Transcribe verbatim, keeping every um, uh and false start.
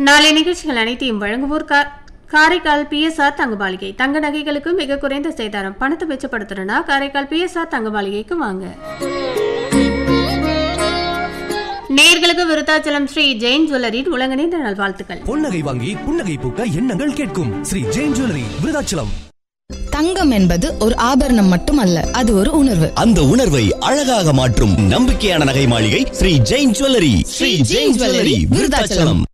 நாளை நிகழ்ச்சிகள் அனைத்தையும் வழங்குவோர் காரைக்கால் பிஎஸ்ஆர் தங்கமாளிகை. தங்க நகைகளுக்கு மிக குறைந்த சேதாரம். பணத்தை மிச்சப்படுத்தணும்னா காரைக்கால் பிஎஸ்ஆர் தங்கமாளிகைக்கு வாங்க. நேர்களுக்கு விருத்தாச்சலம் ஸ்ரீ ஜெயின் ஜுவல்லரி உலகநீந்த நல்வாழ்த்துக்கள். பொன்னகை வாங்கி புன்னகை பூக்க எண்ணங்கள் கேட்கும் ஸ்ரீ ஜெயின் ஜுவல்லரி விருத்தாச்சலம். தங்கம் என்பது ஒரு ஆபரணம் மட்டுமல்ல, அது ஒரு உணர்வு. அந்த உணர்வை அழகாக மாற்றும் நம்பிக்கையான நகை மாளிகை ஸ்ரீ ஜெயின் ஜுவல்லரி. ஸ்ரீ ஜெயின் ஜுவல்லரி விருத்தாச்சலம்.